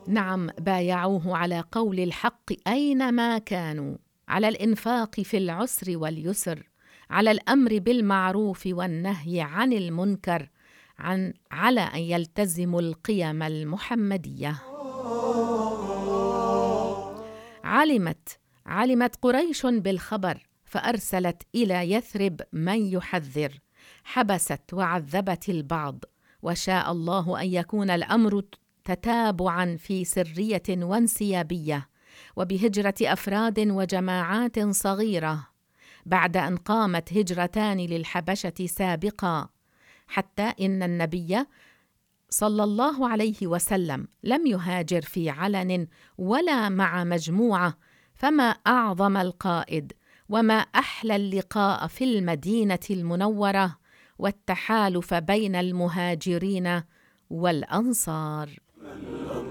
نعم، بايعوه على قول الحق أينما كانوا، على الإنفاق في العسر واليسر، على الأمر بالمعروف والنهي عن المنكر، على أن يلتزموا القيم المحمدية. علمت قريش بالخبر، فأرسلت إلى يثرب من يحذر، حبست وعذبت البعض، وشاء الله أن يكون الأمر تتابعا في سرية وانسيابية، وبهجرة أفراد وجماعات صغيرة، بعد أن قامت هجرتان للحبشة سابقا، حتى إن النبي صلى الله عليه وسلم لم يهاجر في علن ولا مع مجموعة، فما أعظم القائد وما أحلى اللقاء في المدينة المنورة والتحالف بين المهاجرين والأنصار.